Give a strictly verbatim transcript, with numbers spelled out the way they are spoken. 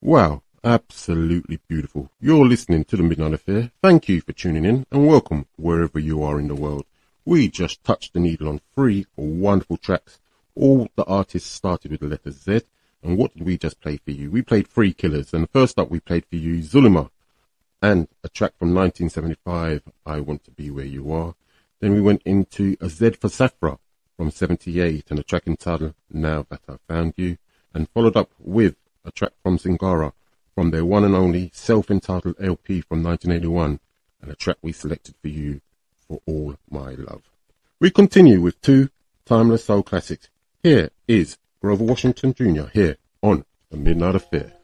Wow, absolutely beautiful. You're listening to The Midnight Affair. Thank you for tuning in and welcome wherever you are in the world. We just touched the needle on three wonderful tracks. All the artists started with the letter Z. And what did we just play for you? We played Three Killers. And first up we played for you Zulema and a track from nineteen seventy-five, I Want to Be Where You Are. Then we went into a Z for Safra from seventy-eight and a track entitled Now That I Found You. And followed up with a track from Zingara from their one and only self-entitled L P from nineteen eighty-one, and a track we selected for you, For All My Love. We continue with two timeless soul classics. Here is Grover Washington Junior here on The Midnight Affair.